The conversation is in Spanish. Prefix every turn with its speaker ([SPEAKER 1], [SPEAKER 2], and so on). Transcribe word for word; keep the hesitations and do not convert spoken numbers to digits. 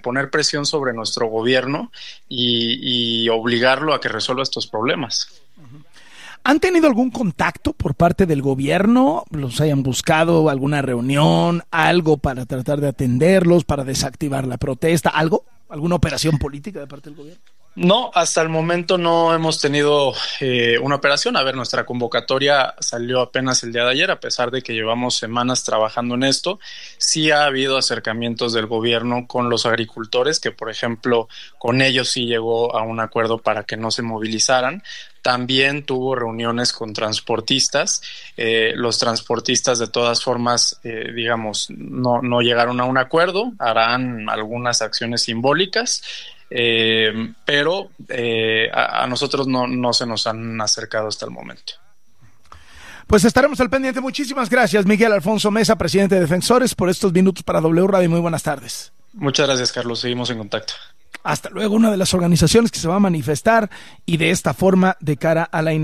[SPEAKER 1] poner presión sobre nuestro gobierno y, y obligarlo a que resuelva estos problemas.
[SPEAKER 2] ¿Han tenido algún contacto por parte del gobierno? ¿Los hayan buscado, alguna reunión, algo para tratar de atenderlos, para desactivar la protesta, algo? ¿Alguna operación política de parte del gobierno?
[SPEAKER 1] No, hasta el momento no hemos tenido eh, una operación. A ver, nuestra convocatoria salió apenas el día de ayer, a pesar de que llevamos semanas trabajando en esto. Sí ha habido acercamientos del gobierno con los agricultores, que por ejemplo con ellos sí llegó a un acuerdo para que no se movilizaran. También tuvo reuniones con transportistas. Eh, los transportistas de todas formas, eh, digamos, no, no llegaron a un acuerdo, harán algunas acciones simbólicas. Eh, pero eh, a, a nosotros no, no se nos han acercado hasta el momento.
[SPEAKER 2] Pues estaremos al pendiente. Muchísimas gracias, Miguel Alfonso Meza, presidente de Defensores, por estos minutos para W Radio. Muy buenas tardes.
[SPEAKER 1] Muchas gracias, Carlos. Seguimos en contacto.
[SPEAKER 2] Hasta luego. Una de las organizaciones que se va a manifestar y de esta forma de cara a la inauguración